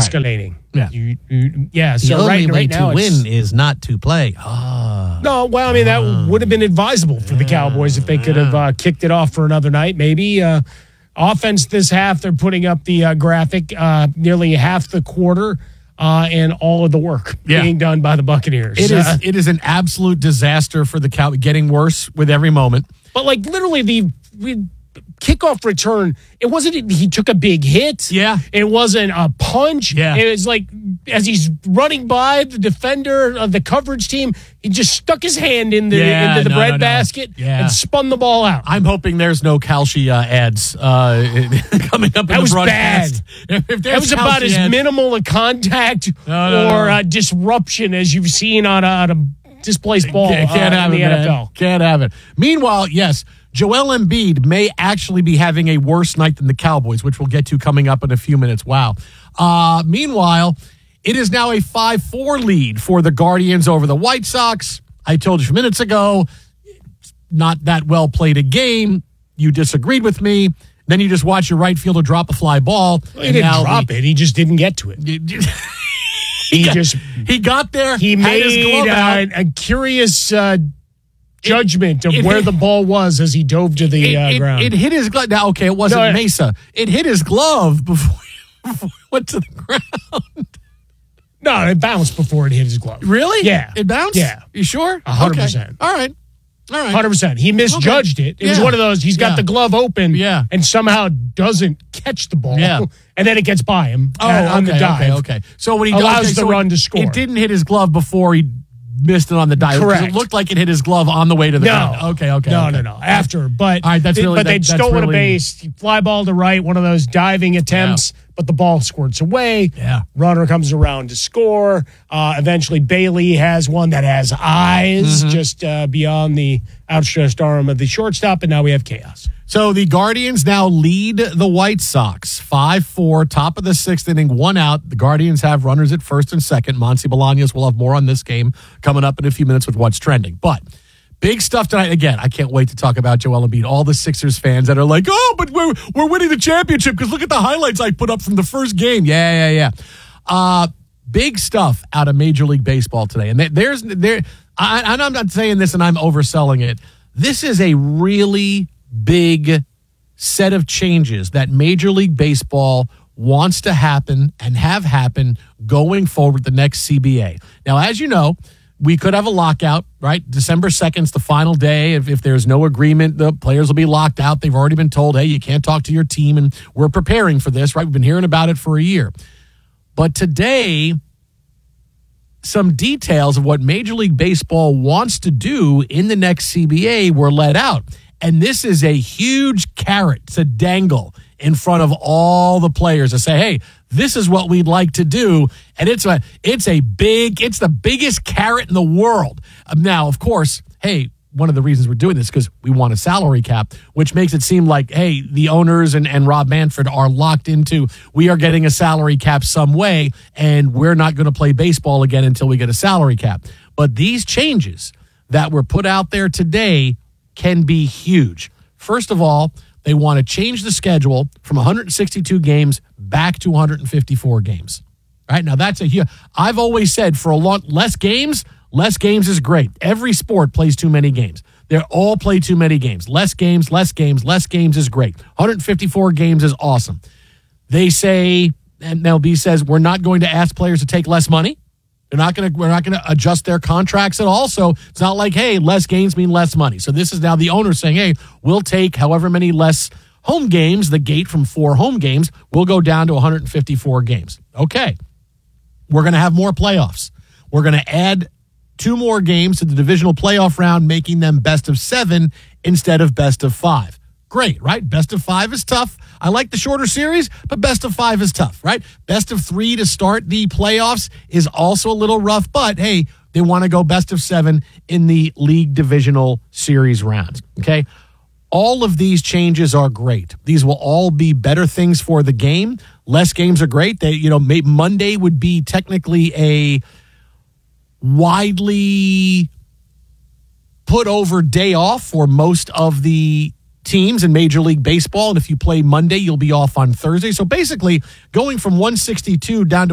escalating. Yeah. So the only way now to win is not to play. No, well, I mean, that would have been advisable for the Cowboys if they could have kicked it off for another night, maybe. Offense this half, they're putting up the graphic, nearly half the quarter and all of the work being done by the Buccaneers. It is an absolute disaster for the Cowboys, getting worse with every moment. But, like, literally the kickoff return, it wasn't he took a big hit. Yeah. It wasn't a punch. Yeah. It was like as he's running by the defender of the coverage team, he just stuck his hand into the bread basket and spun the ball out. I'm hoping there's no Kalshi ads coming up in the broadcast. Bad. That was about as minimal a contact or disruption as you've seen on a displaced ball in the NFL. Can't have it. Meanwhile, yes, Joel Embiid may actually be having a worse night than the Cowboys, which we'll get to coming up in a few minutes. Wow. Meanwhile, it is now a 5-4 lead for the Guardians over the White Sox. I told you a few minutes ago, not that well played a game. You disagreed with me. Then you just watch your right fielder drop a fly ball. Well, he didn't drop it. He just didn't get to it. He got there. He made a curious judgment of where the ball was as he dove to the ground. It hit his glove. Now, okay, it wasn't Mesa. It hit his glove before it went to the ground. No, it bounced before it hit his glove. Really? Yeah. It bounced? Yeah. You sure? 100%. Okay. All right. 100%. He misjudged it. It was one of those, he's got the glove open and somehow doesn't catch the ball. Yeah. And then it gets by him on the dive. Okay. So when he allows the run to score. It didn't hit his glove before he missed it on the dive. Correct. It looked like it hit his glove on the way to the ground. Okay. No. After. But, all right, they'd stolen a base, fly ball to right, one of those diving attempts, but the ball squirts away. Yeah. Runner comes around to score. Eventually, Bailey has one that has eyes just beyond the outstretched arm of the shortstop, and now we have chaos. So the Guardians now lead the White Sox 5-4, top of the sixth inning, one out. The Guardians have runners at first and second. Monty Bolaños will have more on this game coming up in a few minutes with what's trending. But big stuff tonight. Again, I can't wait to talk about Joel Embiid. All the Sixers fans that are like, but we're winning the championship because look at the highlights I put up from the first game. Yeah. Big stuff out of Major League Baseball today. And I'm not saying this and I'm overselling it. This is a really big set of changes that Major League Baseball wants to happen and have happen going forward the next CBA. Now, as you know, we could have a lockout, right? December 2nd is the final day. If there's no agreement, the players will be locked out. They've already been told, hey, you can't talk to your team, and we're preparing for this, right? We've been hearing about it for a year. But today, some details of what Major League Baseball wants to do in the next CBA were let out. And this is a huge carrot to dangle in front of all the players to say, hey, this is what we'd like to do. And it's the biggest carrot in the world. Now, of course, hey, one of the reasons we're doing this is because we want a salary cap, which makes it seem like, hey, the owners and Rob Manfred are locked into, we are getting a salary cap some way, and we're not going to play baseball again until we get a salary cap. But these changes that were put out there today can be huge. First of all, they want to change the schedule from 162 games back to 154 games. Right? Now, that's a huge... I've always said for a lot less games is great. Every sport plays too many games. They all play too many games. Less games is great. 154 games is awesome. They say, and MLB says, we're not going to ask players to take less money. We're not going to adjust their contracts at all. So it's not like, hey, less games mean less money. So this is now the owner saying, hey, we'll take however many less home games, the gate from 4 home games, we'll go down to 154 games. Okay. We're going to have more playoffs. We're going to add 2 more games to the divisional playoff round, making them best of 7 instead of best of 5. Great, right? Best of 5 is tough. I like the shorter series, but best of 5 is tough, right? Best of 3 to start the playoffs is also a little rough, but hey, they want to go best of 7 in the league divisional series rounds, okay? All of these changes are great. These will all be better things for the game. Less games are great. Monday would be technically a widely put over day off for most of the teams in Major League Baseball. And if you play Monday, you'll be off on Thursday. So basically, going from 162 down to